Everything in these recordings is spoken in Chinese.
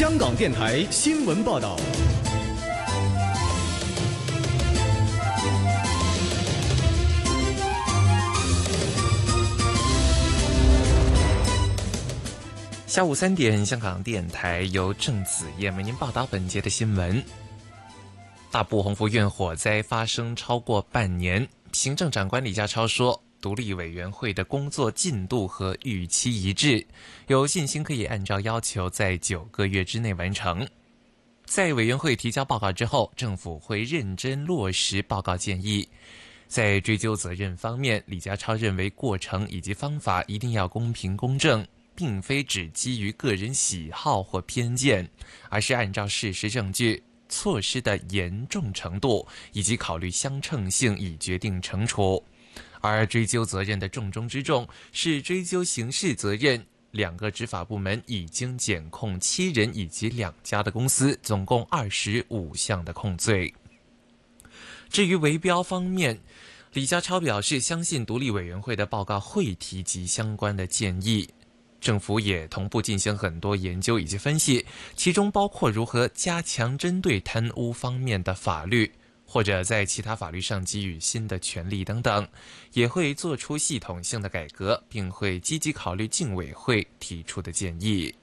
香港电台新闻报道。 下午3点，香港电台由郑子燕为您报道本节的新闻。大埔鸿福苑火灾发生超过半年，行政长官李家超说，独立委员会的工作进度和预期一致，有信心可以按照要求在9个月之内完成。在委员会提交报告之后，政府会认真落实报告建议。在追究责任方面，李家超认为过程以及方法一定要公平公正，并非只基于个人喜好或偏见，而是按照事实证据、措施的严重程度以及考虑相称性以决定惩处。而追究责任的重中之重是追究刑事责任，2个执法部门已经检控7人以及2家的公司，总共25项的控罪。至于围标方面，李家超表示相信独立委员会的报告会提及相关的建议，政府也同步进行很多研究以及分析，其中包括如何加强针对贪污方面的法律，或者在其他法律上给予新的权利等等，也会做出系统性的改革，并会积极考虑竞委会提出的建议。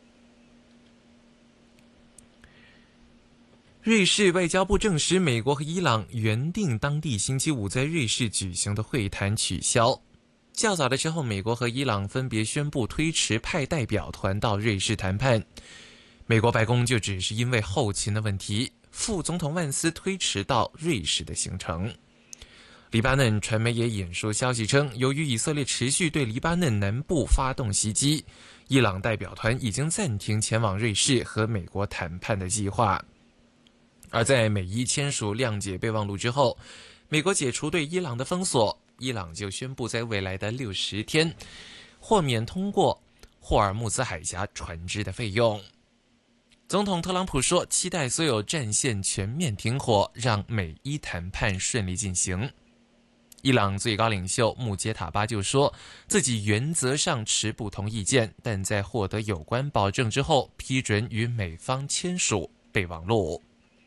瑞士外交部证实，美国和伊朗原定当地星期5在瑞士举行的会谈取消。较早的时候，美国和伊朗分别宣布推迟派代表团到瑞士谈判。美国白宫就只是因为后勤的问题，副总统万斯推迟到瑞士的行程。黎巴嫩传媒也引述消息称，由于以色列持续对黎巴嫩南部发动袭击，伊朗代表团已经暂停前往瑞士和美国谈判的计划。而在美伊签署谅解备忘录之后，美国解除对伊朗的封锁，伊朗就宣布在未来的60天豁免通过霍尔木兹海峡船只的费用。总统特朗普说，期待所有战线全面停火，让美伊谈判顺利进行。伊朗最高领袖穆杰塔巴就说，自己原则上持不同意见，但在获得有关保证之后，批准与美方签署备忘录。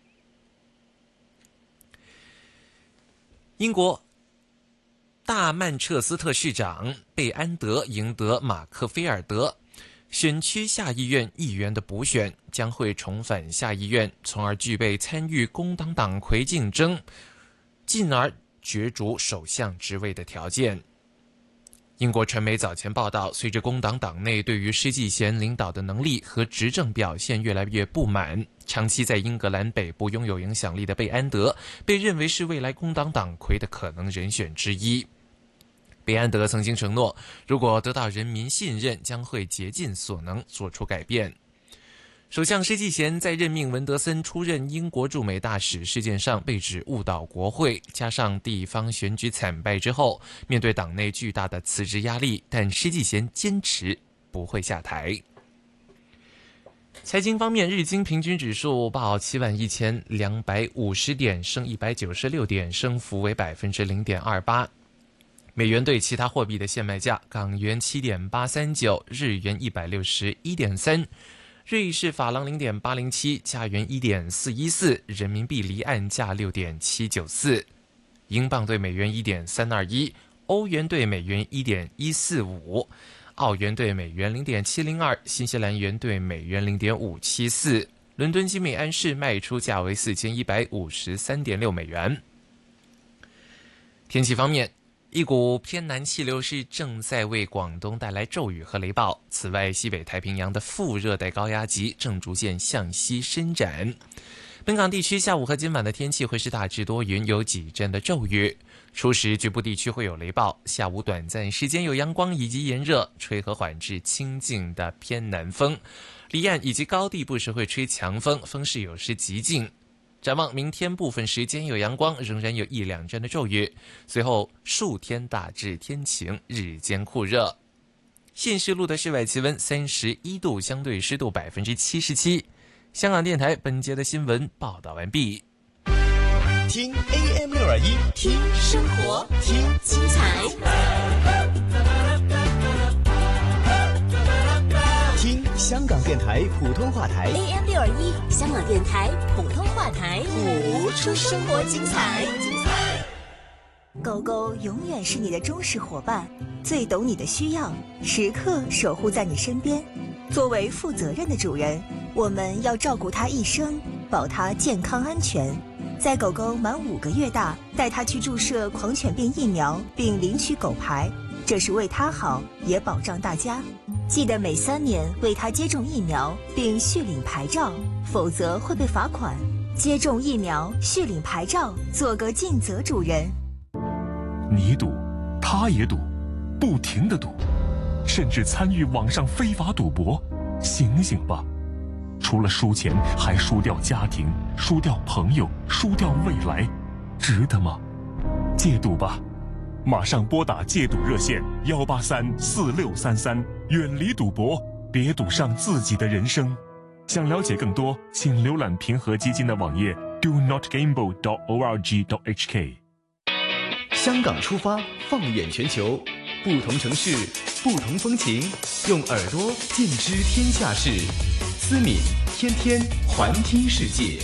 英国大曼彻斯特市长贝安德赢得马克菲尔德选区下议院议员的补选，将会重返下议院，从而具备参与工党党魁竞争，进而角逐首相职位的条件。英国传媒早前报道，随着工党党内对于施纪贤领导的能力和执政表现越来越不满，长期在英格兰北部拥有影响力的贝安德被认为是未来工党党魁的可能人选之一。贝安德曾经承诺，如果得到人民信任，将会竭尽所能做出改变。首相施纪贤在任命文德森出任英国驻美大使事件上被指误导国会，加上地方选举惨败之后，面对党内巨大的辞职压力，但施纪贤坚持不会下台。财经方面，日经平均指数报71250点，升196点，升幅为 0.28%。美元对其他货币的现卖价：港元7.839，日元161.3，瑞士法郎0.807，加元1.414，人民币离岸价6.794，英镑对美元1.321，欧元对美元1.145，澳元对美元0.702，新西兰元对美元0.574。伦敦金每安士卖出价为4153.6美元。天气方面，一股偏南气流是正在为广东带来骤雨和雷暴，此外西北太平洋的副热带高压脊正逐渐向西伸展。本港地区下午和今晚的天气会是大致多云，有几阵的骤雨，初时局部地区会有雷暴，下午短暂时间有阳光以及炎热，吹和缓至清劲的偏南风，离岸以及高地不时会吹强风，风势有时极劲。展望明天部分时间有阳光，仍然有1-2阵的骤雨，随后数天大致天晴，日间酷热。现时录的室外气温31度，相对湿度77%。香港电台本节的新闻报道完毕。 听 AM621，听生活，听精彩，听香港电台普通话台 AM621，香港电台普通话台， 活出生活精彩。 狗狗永远是你的忠实伙伴，最懂你的需要，时刻守护在你身边。作为负责任的主人，我们要照顾它一生，保它健康安全。在狗狗满5个月大，带它去注射狂犬病疫苗，并领取狗牌，这是为它好，也保障大家。记得每3年为它接种疫苗，并续领牌照，否则会被罚款。接种疫苗，续领牌照，做个尽责主人。 你赌，他也赌，不停地赌，甚至参与网上非法赌博。醒醒吧！除了输钱，还输掉家庭，输掉朋友，输掉未来，值得吗？戒赌吧！马上拨打戒赌热线1834633，远离赌博，别赌上自己的人生。想了解更多，请浏览平和基金的网页 donotgamble.org.hk。 香港出发，放眼全球，不同城市，不同风情，用耳朵尽知天下事。思敏天天环听世界。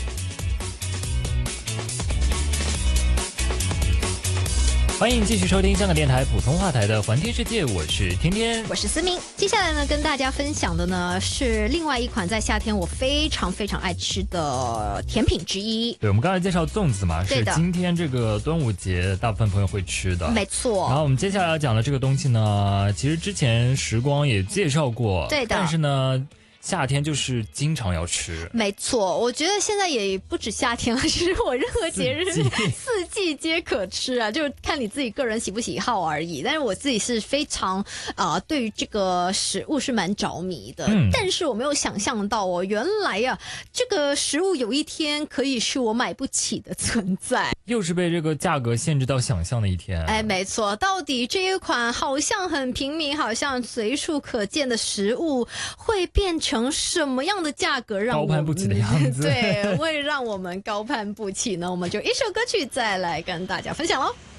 欢迎继续收听香港电台普通话台的环听世界，我是天天， 我是思明。接下来呢，跟大家分享的呢是另外一款在夏天我非常非常爱吃的甜品之一。 对，我们刚才介绍粽子嘛，是今天这个端午节大部分朋友会吃的， 没错。 然后我们接下来要讲的这个东西呢，其实之前时光也介绍过， 对的， 但是呢夏天就是经常要吃， 没错。我觉得现在也不止夏天了，其实我任何节日四季皆可吃啊，就看你自己个人喜不喜好而已。但是我自己是非常对于这个食物是蛮着迷的，但是我没有想象到原来啊这个食物有一天可以是我买不起的存在， 又是被这个价格限制到想象的一天。 哎，没错，到底这一款好像很平民，好像随处可见的食物会变成什么样的价格让我们高攀不起的样子？ 对，会让我们高攀不起呢？我们就一首歌曲再来跟大家分享咯。